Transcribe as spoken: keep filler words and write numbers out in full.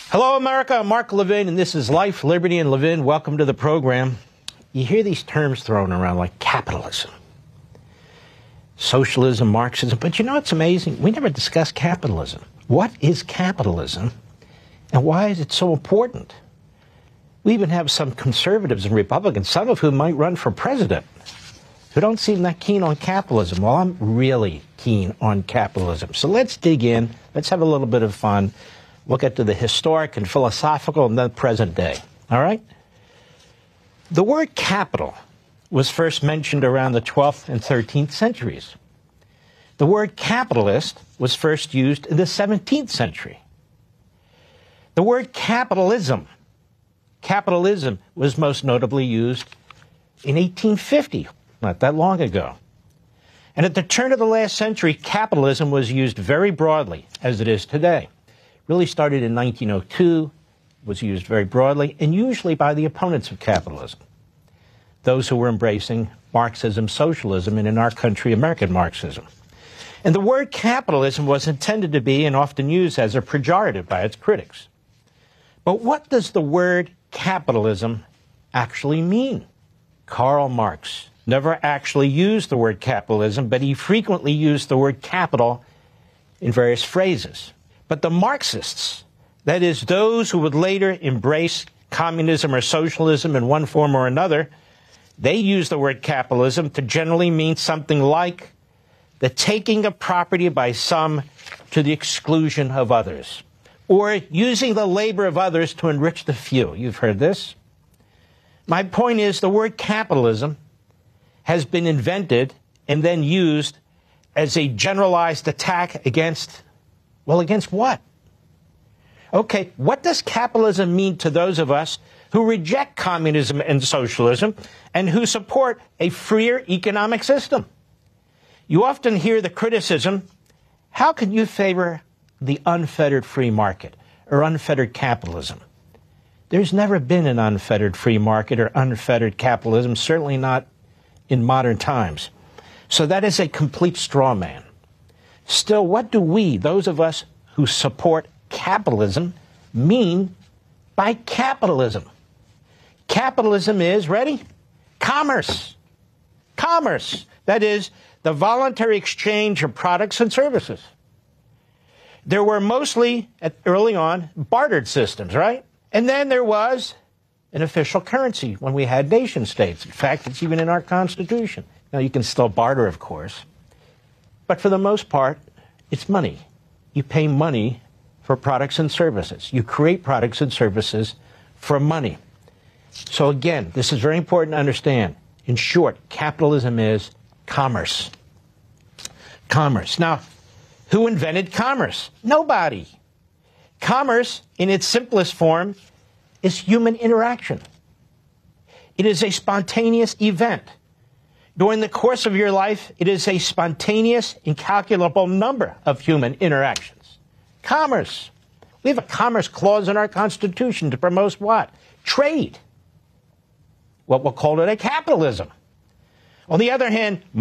Hello, America. I'm Mark Levin, and this is Life, Liberty, and Levin. Welcome to the program. You hear these terms thrown around like capitalism, socialism, Marxism, but you know what's amazing? We never discuss capitalism. What is capitalism, and why is it so important? We even have some conservatives and Republicans, some of whom might run for president, who don't seem that keen on capitalism. Well, I'm really keen on capitalism. So let's dig in. Let's have a little bit of fun. Look at the historic and philosophical and then present day. All right? The word capital was first mentioned around the twelfth and thirteenth centuries. The word capitalist was first used in the seventeenth century. The word capitalism, capitalism was most notably used in eighteen fifty, not that long ago. And at the turn of the last century, capitalism was used very broadly, as it is today. Really started in nineteen oh two, was used very broadly, and usually by the opponents of capitalism, those who were embracing Marxism, socialism, and in our country, American Marxism. And the word capitalism was intended to be and often used as a pejorative by its critics. But what does the word capitalism actually mean? Karl Marx never actually used the word capitalism, but he frequently used the word capital in various phrases. But the Marxists, that is, those who would later embrace communism or socialism in one form or another, they use the word capitalism to generally mean something like the taking of property by some to the exclusion of others, or using the labor of others to enrich the few. You've heard this. My point is, the word capitalism has been invented and then used as a generalized attack against, well, against what? Okay, what does capitalism mean to those of us who reject communism and socialism and who support a freer economic system? You often hear the criticism, how can you favor the unfettered free market or unfettered capitalism? There's never been an unfettered free market or unfettered capitalism, certainly not in modern times. So that is a complete straw man. Still, what do we, those of us who support capitalism, mean by capitalism? Capitalism is, ready? Commerce. Commerce. That is, the voluntary exchange of products and services. There were mostly, at, early on, bartered systems, right? And then there was an official currency when we had nation states. In fact, it's even in our Constitution. Now, you can still barter, of course. But for the most part, it's money. You pay money for products and services. You create products and services for money. So again, this is very important to understand. In short, capitalism is commerce. Commerce. Now, who invented commerce? Nobody. Commerce, in its simplest form, is human interaction. It is a spontaneous event. During the course of your life, it is a spontaneous, incalculable number of human interactions. Commerce. We have a commerce clause in our Constitution to promote what? Trade. What we'll call it a capitalism. On the other hand,